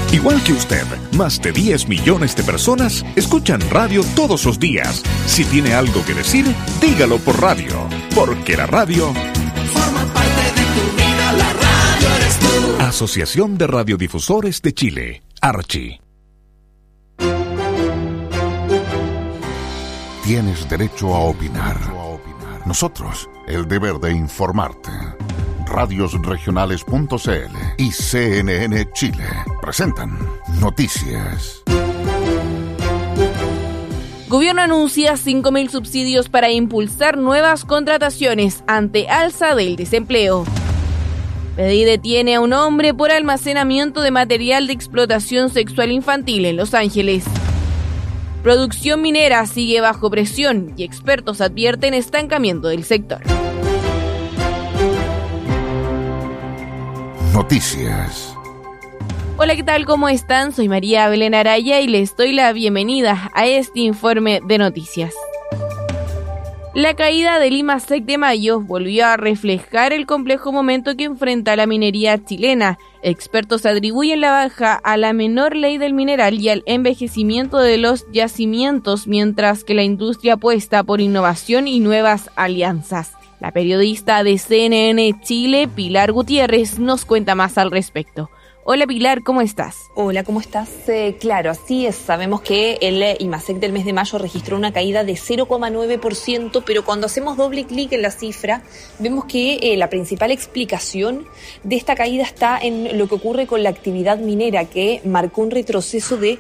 Igual que usted, más de 10 millones de personas escuchan radio todos los días. Si tiene algo que decir, dígalo por radio, porque la radio forma parte de tu vida, la radio eres tú. Asociación de Radiodifusores de Chile, ARCHI. Tienes derecho a opinar. Nosotros, el deber de informarte. Radiosregionales.cl y CNN Chile presentan Noticias. Gobierno anuncia 5.000 subsidios para impulsar nuevas contrataciones ante alza del desempleo. PDI detiene a un hombre por almacenamiento de material de explotación sexual infantil en Los Ángeles. Producción minera sigue bajo presión y expertos advierten estancamiento del sector. Noticias. Hola, ¿qué tal? ¿Cómo están? Soy María Belén Araya y les doy la bienvenida a este informe de noticias. La caída del IMASEC de mayo volvió a reflejar el complejo momento que enfrenta la minería chilena. Expertos atribuyen la baja a la menor ley del mineral y al envejecimiento de los yacimientos, mientras que la industria apuesta por innovación y nuevas alianzas. La periodista de CNN Chile, Pilar Gutiérrez, nos cuenta más al respecto. Hola Pilar, ¿cómo estás? Hola, ¿cómo estás? Claro, así es. Sabemos que el IMASEC del mes de mayo registró una caída de 0,9%, pero cuando hacemos doble clic en la cifra, vemos que la principal explicación de esta caída está en lo que ocurre con la actividad minera, que marcó un retroceso de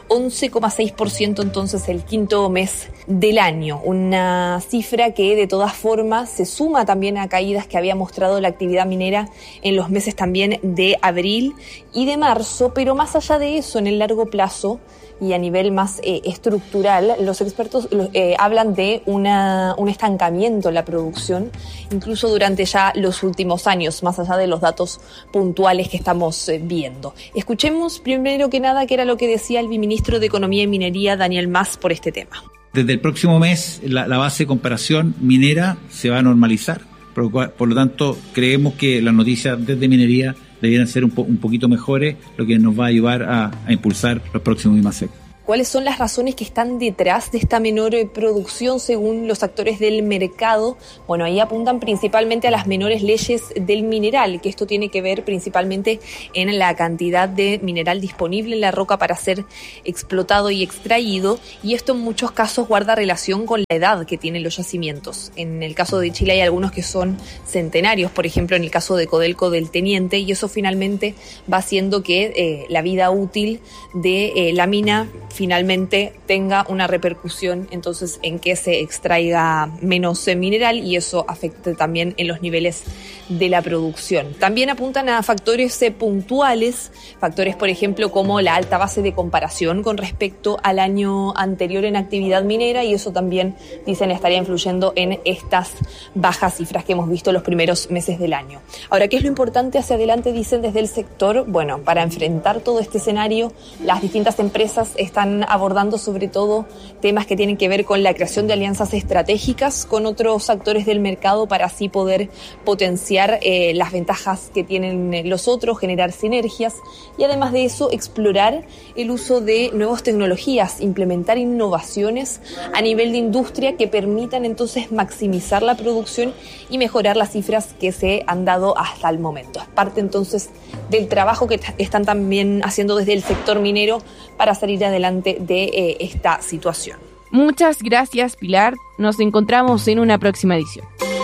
11,6% entonces el quinto mes del año. Una cifra que de todas formas se suma también a caídas que había mostrado la actividad minera en los meses también de abril y de marzo, pero más allá de eso, en el largo plazo y a nivel más estructural, los expertos hablan de un estancamiento en la producción, incluso durante ya los últimos años, más allá de los datos puntuales que estamos viendo. Escuchemos primero que nada qué era lo que decía el viceministro de Economía y Minería, Daniel Mas, por este tema. Desde el próximo mes, la base de comparación minera se va a normalizar. Por lo tanto, creemos que las noticias desde minería debieran ser un poquito mejores, lo que nos va a ayudar a impulsar los próximos IMASEC. ¿Cuáles son las razones que están detrás de esta menor producción según los actores del mercado? Bueno, ahí apuntan principalmente a las menores leyes del mineral, que esto tiene que ver principalmente en la cantidad de mineral disponible en la roca para ser explotado y extraído, y esto en muchos casos guarda relación con la edad que tienen los yacimientos. En el caso de Chile hay algunos que son centenarios, por ejemplo en el caso de Codelco del Teniente, y eso finalmente va haciendo que la vida útil de la mina finalmente tenga una repercusión entonces en que se extraiga menos mineral y eso afecte también en los niveles de la producción. También apuntan a factores puntuales, factores por ejemplo como la alta base de comparación con respecto al año anterior en actividad minera, y eso también dicen estaría influyendo en estas bajas cifras que hemos visto los primeros meses del año. Ahora, ¿qué es lo importante hacia adelante? Dicen desde el sector, bueno, para enfrentar todo este escenario, las distintas empresas están abordando sobre todo temas que tienen que ver con la creación de alianzas estratégicas con otros actores del mercado para así poder potenciar las ventajas que tienen los otros, generar sinergias y además de eso explorar el uso de nuevas tecnologías, implementar innovaciones a nivel de industria que permitan entonces maximizar la producción y mejorar las cifras que se han dado hasta el momento. Es parte entonces del trabajo que están también haciendo desde el sector minero para salir adelante de esta situación. Muchas gracias, Pilar. Nos encontramos en una próxima edición.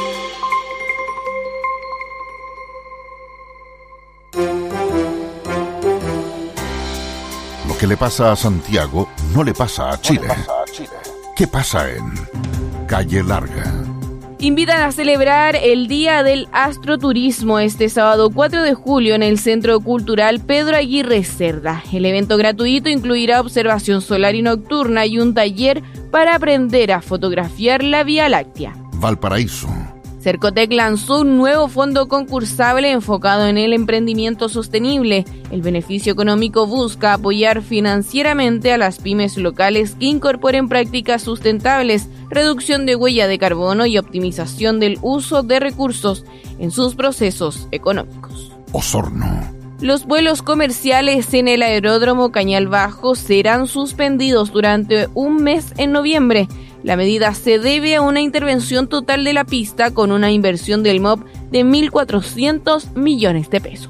Lo que le pasa a Santiago no le pasa a Chile. ¿Qué pasa en Calle Larga? Invitan a celebrar el Día del Astroturismo este sábado 4 de julio en el Centro Cultural Pedro Aguirre Cerda. El evento gratuito incluirá observación solar y nocturna y un taller para aprender a fotografiar la Vía Láctea. Valparaíso. Cercotec lanzó un nuevo fondo concursable enfocado en el emprendimiento sostenible. El beneficio económico busca apoyar financieramente a las pymes locales que incorporen prácticas sustentables, reducción de huella de carbono y optimización del uso de recursos en sus procesos económicos. Osorno. Los vuelos comerciales en el aeródromo Cañal Bajo serán suspendidos durante un mes en noviembre. La medida se debe a una intervención total de la pista con una inversión del MOP de 1.400 millones de pesos.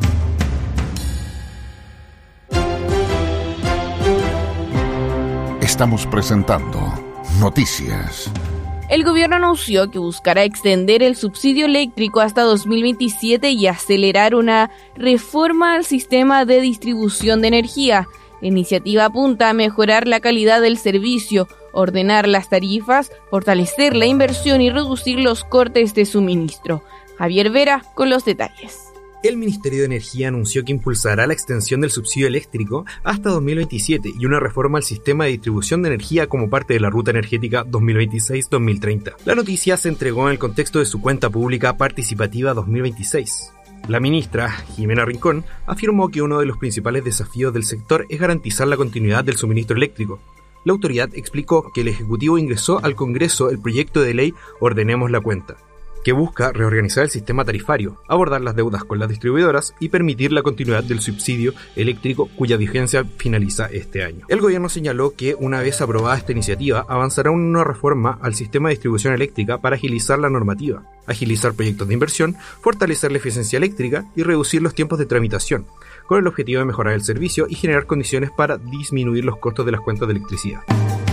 Estamos presentando Noticias. El gobierno anunció que buscará extender el subsidio eléctrico hasta 2027 y acelerar una reforma al sistema de distribución de energía. La iniciativa apunta a mejorar la calidad del servicio, ordenar las tarifas, fortalecer la inversión y reducir los cortes de suministro. Javier Vera con los detalles. El Ministerio de Energía anunció que impulsará la extensión del subsidio eléctrico hasta 2027 y una reforma al sistema de distribución de energía como parte de la Ruta Energética 2026-2030. La noticia se entregó en el contexto de su cuenta pública participativa 2026. La ministra, Jimena Rincón, afirmó que uno de los principales desafíos del sector es garantizar la continuidad del suministro eléctrico. La autoridad explicó que el Ejecutivo ingresó al Congreso el proyecto de ley Ordenemos la Cuenta, que busca reorganizar el sistema tarifario, abordar las deudas con las distribuidoras y permitir la continuidad del subsidio eléctrico cuya vigencia finaliza este año. El gobierno señaló que una vez aprobada esta iniciativa, avanzará en una reforma al sistema de distribución eléctrica para agilizar la normativa, agilizar proyectos de inversión, fortalecer la eficiencia eléctrica y reducir los tiempos de tramitación, con el objetivo de mejorar el servicio y generar condiciones para disminuir los costos de las cuentas de electricidad.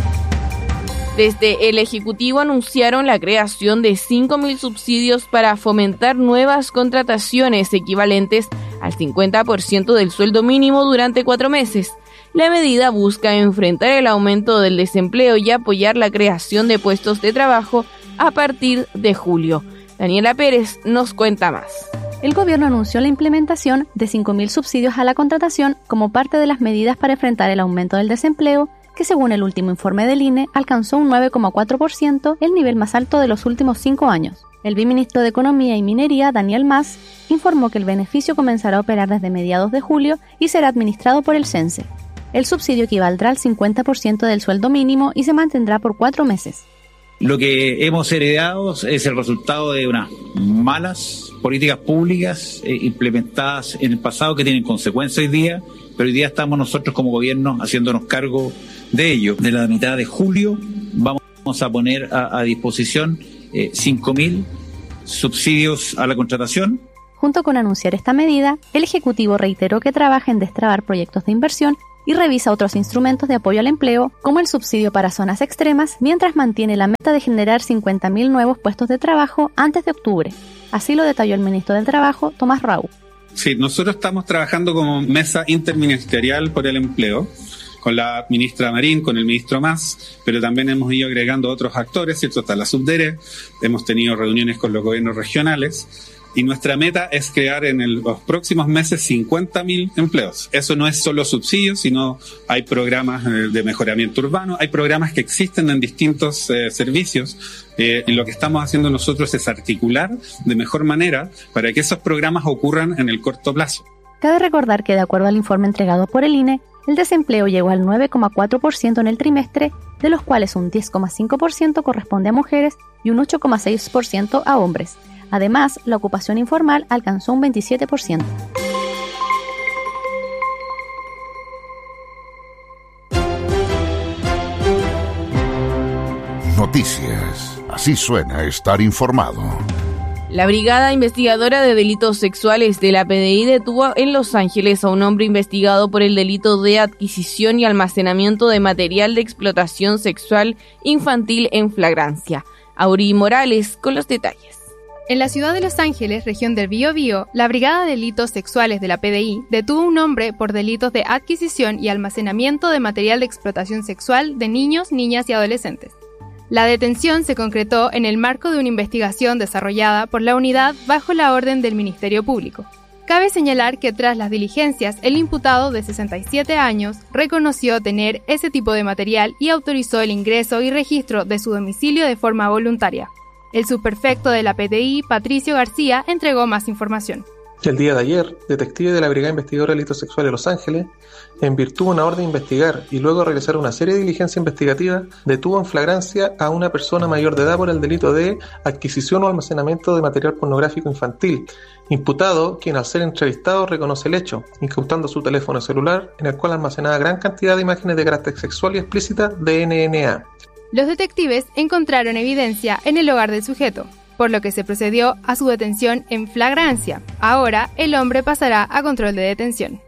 Desde el Ejecutivo anunciaron la creación de 5.000 subsidios para fomentar nuevas contrataciones equivalentes al 50% del sueldo mínimo durante 4 meses. La medida busca enfrentar el aumento del desempleo y apoyar la creación de puestos de trabajo a partir de julio. Daniela Pérez nos cuenta más. El gobierno anunció la implementación de 5.000 subsidios a la contratación como parte de las medidas para enfrentar el aumento del desempleo, que según el último informe del INE alcanzó un 9,4%, el nivel más alto de los últimos 5 años. El viceministro de Economía y Minería, Daniel Mas, informó que el beneficio comenzará a operar desde mediados de julio y será administrado por el CENSE. El subsidio equivaldrá al 50% del sueldo mínimo y se mantendrá por 4 meses. Lo que hemos heredado es el resultado de unas malas políticas públicas implementadas en el pasado que tienen consecuencias hoy día, pero hoy día estamos nosotros como gobierno haciéndonos cargo de ello. De la mitad de julio vamos a poner a disposición 5.000 subsidios a la contratación. Junto con anunciar esta medida, el Ejecutivo reiteró que trabaja en destrabar proyectos de inversión y revisa otros instrumentos de apoyo al empleo, como el subsidio para zonas extremas, mientras mantiene la meta de generar 50.000 nuevos puestos de trabajo antes de octubre. Así lo detalló el ministro del Trabajo, Tomás Rau. Sí, nosotros estamos trabajando como mesa interministerial por el empleo, con la ministra Marín, con el ministro Mas, pero también hemos ido agregando otros actores, ¿cierto? Está la Subdere, hemos tenido reuniones con los gobiernos regionales, y nuestra meta es crear en los próximos meses 50.000 empleos. Eso no es solo subsidios, sino hay programas de mejoramiento urbano, hay programas que existen en distintos servicios, y lo que estamos haciendo nosotros es articular de mejor manera para que esos programas ocurran en el corto plazo. Cabe recordar que de acuerdo al informe entregado por el INE, el desempleo llegó al 9,4% en el trimestre, de los cuales un 10,5% corresponde a mujeres y un 8,6% a hombres. Además, la ocupación informal alcanzó un 27%. Noticias. Así suena estar informado. La Brigada Investigadora de Delitos Sexuales de la PDI detuvo en Los Ángeles a un hombre investigado por el delito de adquisición y almacenamiento de material de explotación sexual infantil en flagrancia. Auri Morales con los detalles. En la ciudad de Los Ángeles, región del Biobío, la Brigada de Delitos Sexuales de la PDI detuvo a un hombre por delitos de adquisición y almacenamiento de material de explotación sexual de niños, niñas y adolescentes. La detención se concretó en el marco de una investigación desarrollada por la unidad bajo la orden del Ministerio Público. Cabe señalar que tras las diligencias, el imputado de 67 años reconoció tener ese tipo de material y autorizó el ingreso y registro de su domicilio de forma voluntaria. El subprefecto de la PDI, Patricio García, entregó más información. El día de ayer, detective de la Brigada Investigadora de Delitos Sexuales de Los Ángeles, en virtud de una orden de investigar y luego de realizar una serie de diligencias investigativas, detuvo en flagrancia a una persona mayor de edad por el delito de adquisición o almacenamiento de material pornográfico infantil, imputado quien al ser entrevistado reconoce el hecho, incautando su teléfono celular en el cual almacenaba gran cantidad de imágenes de carácter sexual y explícita de NNA. Los detectives encontraron evidencia en el hogar del sujeto, por lo que se procedió a su detención en flagrancia. Ahora, el hombre pasará a control de detención.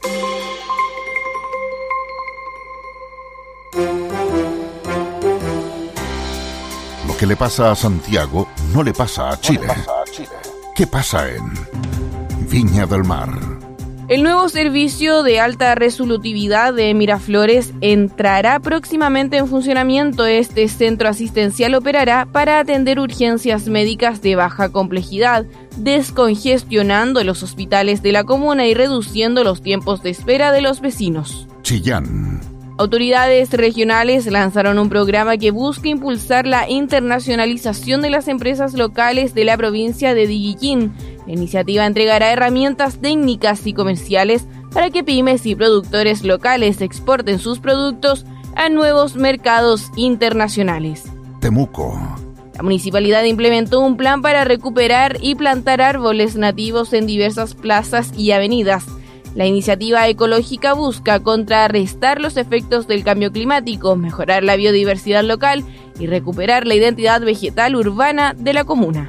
Lo que le pasa a Santiago no le pasa a Chile. ¿Qué pasa en Viña del Mar? El nuevo servicio de alta resolutividad de Miraflores entrará próximamente en funcionamiento. Este centro asistencial operará para atender urgencias médicas de baja complejidad, descongestionando los hospitales de la comuna y reduciendo los tiempos de espera de los vecinos. Chillán. Autoridades regionales lanzaron un programa que busca impulsar la internacionalización de las empresas locales de la provincia de Diquillín. La iniciativa entregará herramientas técnicas y comerciales para que pymes y productores locales exporten sus productos a nuevos mercados internacionales. Temuco. La municipalidad implementó un plan para recuperar y plantar árboles nativos en diversas plazas y avenidas. La iniciativa ecológica busca contrarrestar los efectos del cambio climático, mejorar la biodiversidad local y recuperar la identidad vegetal urbana de la comuna.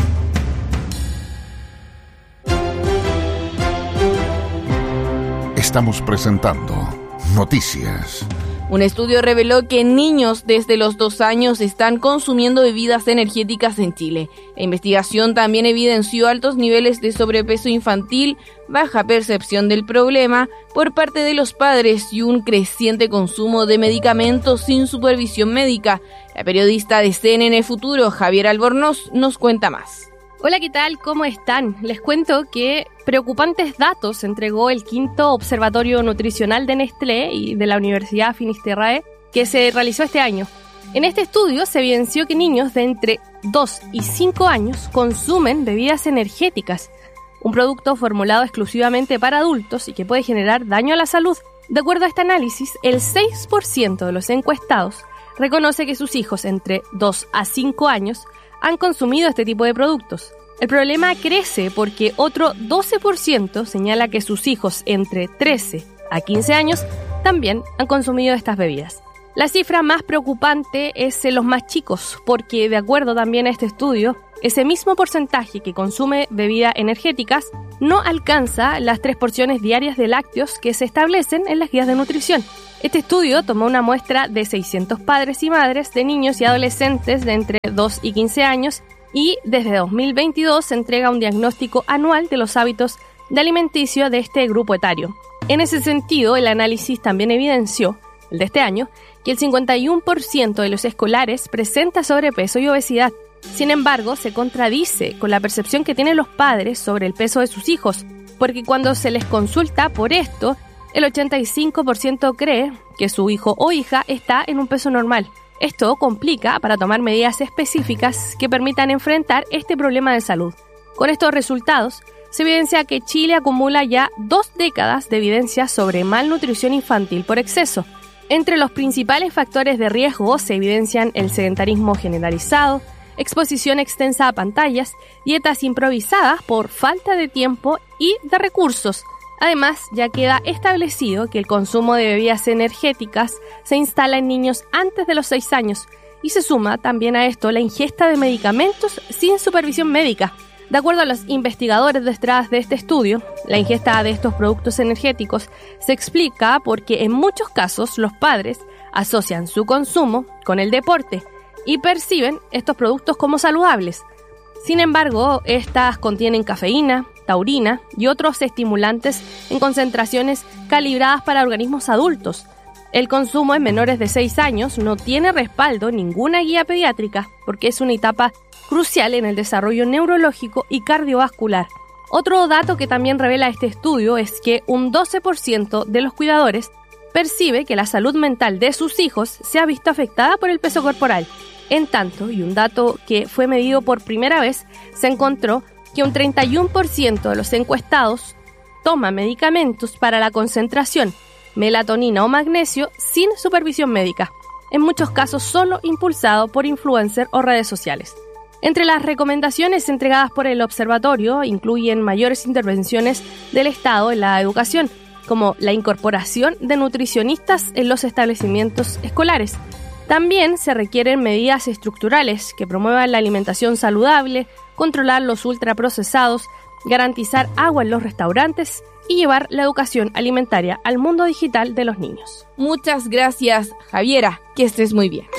Estamos presentando Noticias. Un estudio reveló que niños desde los 2 años están consumiendo bebidas energéticas en Chile. La investigación también evidenció altos niveles de sobrepeso infantil, baja percepción del problema por parte de los padres y un creciente consumo de medicamentos sin supervisión médica. La periodista de CNN Futuro, Javier Albornoz, nos cuenta más. Hola, ¿qué tal? ¿Cómo están? Les cuento que preocupantes datos entregó el 5º Observatorio Nutricional de Nestlé y de la Universidad Finisterrae que se realizó este año. En este estudio se evidenció que niños de entre 2 y 5 años consumen bebidas energéticas, un producto formulado exclusivamente para adultos y que puede generar daño a la salud. De acuerdo a este análisis, el 6% de los encuestados reconoce que sus hijos entre 2 a 5 años han consumido este tipo de productos. El problema crece porque otro 12% señala que sus hijos entre 13 a 15 años también han consumido estas bebidas. La cifra más preocupante es en los más chicos, porque de acuerdo también a este estudio, ese mismo porcentaje que consume bebidas energéticas no alcanza las 3 porciones diarias de lácteos que se establecen en las guías de nutrición. Este estudio tomó una muestra de 600 padres y madres de niños y adolescentes de entre 2 y 15 años y desde 2022 se entrega un diagnóstico anual de los hábitos de alimenticio de este grupo etario. En ese sentido, el análisis también evidenció, el de este año, que el 51% de los escolares presenta sobrepeso y obesidad. Sin embargo, se contradice con la percepción que tienen los padres sobre el peso de sus hijos, porque cuando se les consulta por esto, el 85% cree que su hijo o hija está en un peso normal. Esto complica para tomar medidas específicas que permitan enfrentar este problema de salud. Con estos resultados, se evidencia que Chile acumula ya 2 décadas de evidencia sobre malnutrición infantil por exceso. Entre los principales factores de riesgo se evidencian el sedentarismo generalizado, exposición extensa a pantallas, dietas improvisadas por falta de tiempo y de recursos. Además, ya queda establecido que el consumo de bebidas energéticas se instala en niños antes de los 6 años y se suma también a esto la ingesta de medicamentos sin supervisión médica. De acuerdo a los investigadores detrás de este estudio, la ingesta de estos productos energéticos se explica porque en muchos casos los padres asocian su consumo con el deporte y perciben estos productos como saludables. Sin embargo, estas contienen cafeína, taurina y otros estimulantes en concentraciones calibradas para organismos adultos. El consumo en menores de 6 años no tiene respaldo en ninguna guía pediátrica porque es una etapa crucial en el desarrollo neurológico y cardiovascular. Otro dato que también revela este estudio es que un 12% de los cuidadores percibe que la salud mental de sus hijos se ha visto afectada por el peso corporal. En tanto, y un dato que fue medido por primera vez, se encontró que un 31% de los encuestados toma medicamentos para la concentración, melatonina o magnesio sin supervisión médica, en muchos casos solo impulsado por influencers o redes sociales. Entre las recomendaciones entregadas por el observatorio incluyen mayores intervenciones del Estado en la educación, como la incorporación de nutricionistas en los establecimientos escolares. También se requieren medidas estructurales que promuevan la alimentación saludable, controlar los ultraprocesados, garantizar agua en los restaurantes y llevar la educación alimentaria al mundo digital de los niños. Muchas gracias, Javiera, que estés muy bien.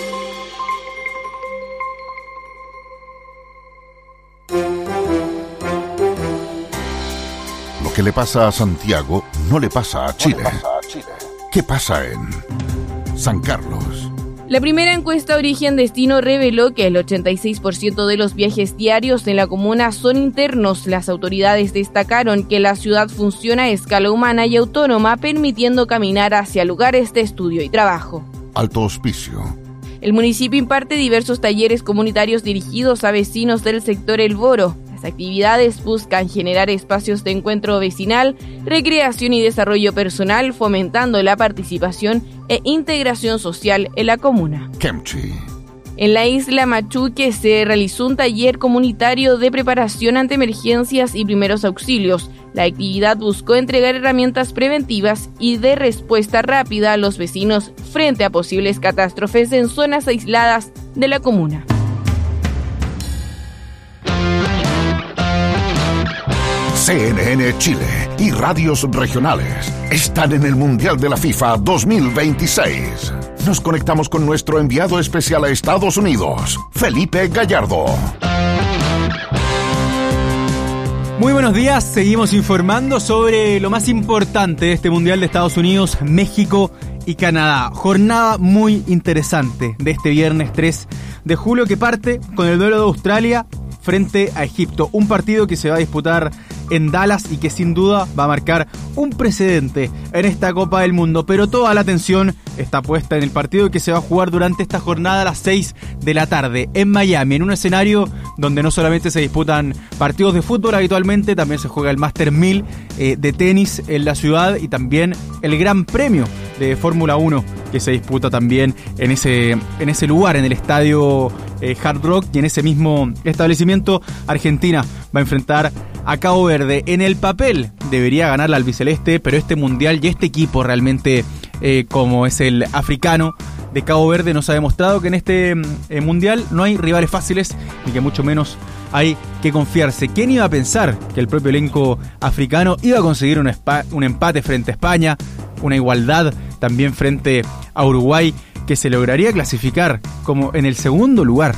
Lo que le pasa a Santiago no le pasa a Chile. ¿Qué pasa en San Carlos? La primera encuesta Origen-Destino reveló que el 86% de los viajes diarios en la comuna son internos. Las autoridades destacaron que la ciudad funciona a escala humana y autónoma, permitiendo caminar hacia lugares de estudio y trabajo. Alto Hospicio. El municipio imparte diversos talleres comunitarios dirigidos a vecinos del sector El Boro. Las actividades buscan generar espacios de encuentro vecinal, recreación y desarrollo personal, fomentando la participación e integración social en la comuna. Kemchi. En la isla Machuque se realizó un taller comunitario de preparación ante emergencias y primeros auxilios. La actividad buscó entregar herramientas preventivas y de respuesta rápida a los vecinos frente a posibles catástrofes en zonas aisladas de la comuna. CNN Chile y radios regionales están en el Mundial de la FIFA 2026. Nos conectamos con nuestro enviado especial a Estados Unidos, Felipe Gallardo. Muy buenos días, seguimos informando sobre lo más importante de este Mundial de Estados Unidos, México y Canadá. Jornada muy interesante de este viernes 3 de julio que parte con el duelo de Australia frente a Egipto. Un partido que se va a disputar en Dallas y que sin duda va a marcar un precedente en esta Copa del Mundo. Pero toda la atención está puesta en el partido que se va a jugar durante esta jornada a las 6 de la tarde en Miami, en un escenario donde no solamente se disputan partidos de fútbol habitualmente, también se juega el Master 1000 de tenis en la ciudad y también el Gran Premio de Fórmula 1 que se disputa también en ese lugar, en el estadio Hard Rock, y en ese mismo establecimiento Argentina va a enfrentar a Cabo Verde. En el papel debería ganar la albiceleste, pero este mundial y este equipo realmente como es el africano de Cabo Verde nos ha demostrado que en este mundial no hay rivales fáciles y que mucho menos hay que confiarse. ¿Quién iba a pensar que el propio elenco africano iba a conseguir un empate frente a España, una igualdad también frente a Uruguay, que se lograría clasificar como en el segundo lugar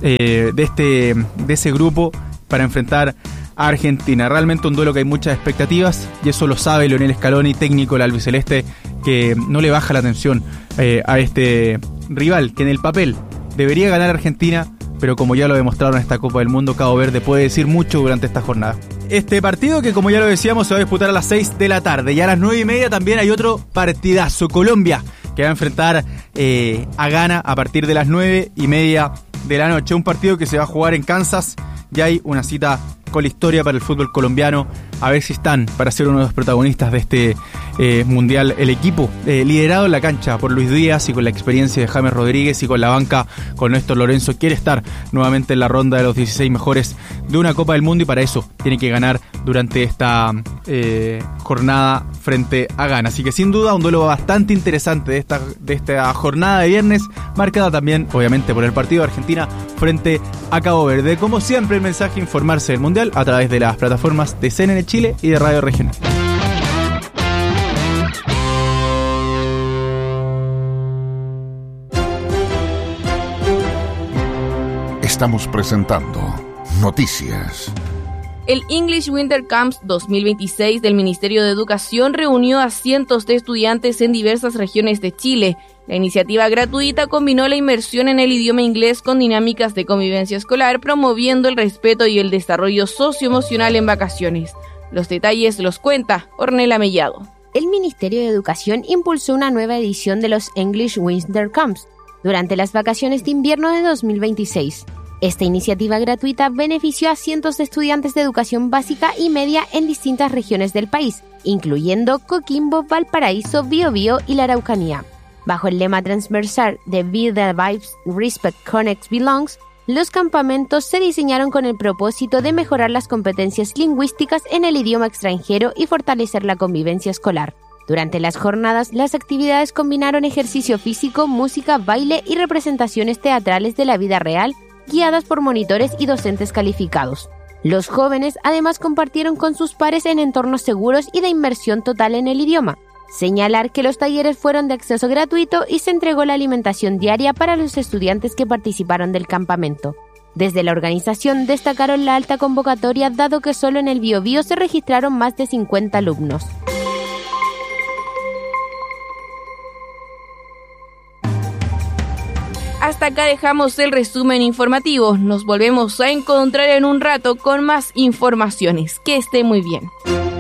de ese grupo para enfrentar a Argentina? Realmente un duelo que hay muchas expectativas y eso lo sabe Leonel Scaloni, técnico del albiceleste, que no le baja la atención a este rival, que en el papel debería ganar Argentina, pero como ya lo demostraron en esta Copa del Mundo, Cabo Verde puede decir mucho durante esta jornada. Este partido que, como ya lo decíamos, se va a disputar a las 6 de la tarde, y a las 9:30 también hay otro partidazo. Colombia, que va a enfrentar a Ghana a partir de las 9:30 de la noche. Un partido que se va a jugar en Kansas. Ya hay una cita con la historia para el fútbol colombiano, a ver si están para ser uno de los protagonistas de este mundial. El equipo liderado en la cancha por Luis Díaz y con la experiencia de James Rodríguez y con la banca con Néstor Lorenzo quiere estar nuevamente en la ronda de los 16 mejores de una Copa del Mundo, y para eso tiene que ganar durante esta jornada frente a Ghana. Así que sin duda un duelo bastante interesante de esta jornada de viernes, marcada también obviamente por el partido de Argentina frente a Cabo Verde. Como siempre, el mensaje: informarse del mundial a través de las plataformas de CNN Chile y de Radio Regional. Estamos presentando Noticias. El English Winter Camps 2026 del Ministerio de Educación reunió a cientos de estudiantes en diversas regiones de Chile. La iniciativa gratuita combinó la inmersión en el idioma inglés con dinámicas de convivencia escolar, promoviendo el respeto y el desarrollo socioemocional en vacaciones. Los detalles los cuenta Ornella Mellado. El Ministerio de Educación impulsó una nueva edición de los English Winter Camps durante las vacaciones de invierno de 2026. Esta iniciativa gratuita benefició a cientos de estudiantes de educación básica y media en distintas regiones del país, incluyendo Coquimbo, Valparaíso, Biobío y la Araucanía. Bajo el lema transversal de Be the Vibes, Respect, Connects, Belongs, los campamentos se diseñaron con el propósito de mejorar las competencias lingüísticas en el idioma extranjero y fortalecer la convivencia escolar. Durante las jornadas, las actividades combinaron ejercicio físico, música, baile y representaciones teatrales de la vida real, guiadas por monitores y docentes calificados. Los jóvenes además compartieron con sus pares en entornos seguros y de inmersión total en el idioma. Señalar que los talleres fueron de acceso gratuito y se entregó la alimentación diaria para los estudiantes que participaron del campamento. Desde la organización destacaron la alta convocatoria, dado que solo en el Biobío se registraron más de 50 alumnos. Hasta acá dejamos el resumen informativo. Nos volvemos a encontrar en un rato con más informaciones. Que esté muy bien.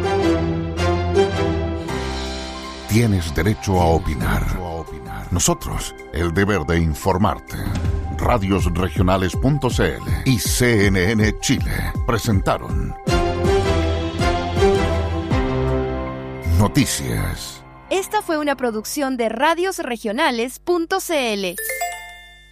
Tienes derecho a opinar. Nosotros, el deber de informarte. Radiosregionales.cl y CNN Chile presentaron Noticias. Esta fue una producción de Radiosregionales.cl.